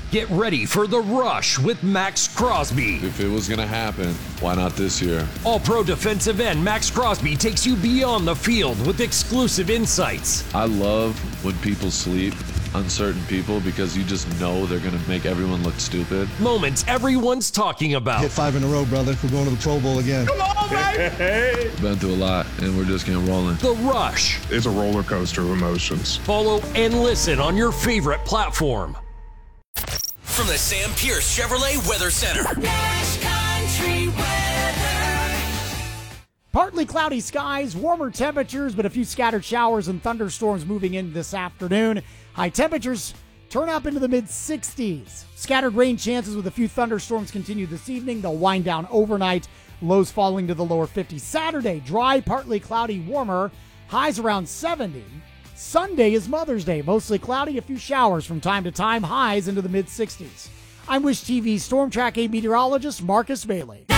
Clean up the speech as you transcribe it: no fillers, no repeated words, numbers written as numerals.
Get ready for The Rush with Max Crosby. If it was going to happen, why not this year? All-pro defensive end Max Crosby takes you beyond the field with exclusive insights. I love when people sleep on certain people because you just know they're going to make everyone look stupid. Moments everyone's talking about. Hit 5 in a row, brother. We're going to the Pro Bowl again. Come on, baby! Been through a lot, and we're just getting rolling. The Rush. It's a roller coaster of emotions. Follow and listen on your favorite platform. From the Sam Pierce Chevrolet Weather Center. Nash Country weather. Partly cloudy skies, warmer temperatures, but a few scattered showers and thunderstorms moving in this afternoon. High temperatures turn up into the mid-60s. Scattered rain chances with a few thunderstorms continue this evening. They'll wind down overnight. Lows falling to the lower 50s. Saturday, dry, partly cloudy, warmer. Highs around 70. Sunday is Mother's Day. Mostly cloudy, a few showers from time to time. Highs into the mid-60s. I'm Wish TV Storm Track 8 meteorologist Marcus Bailey.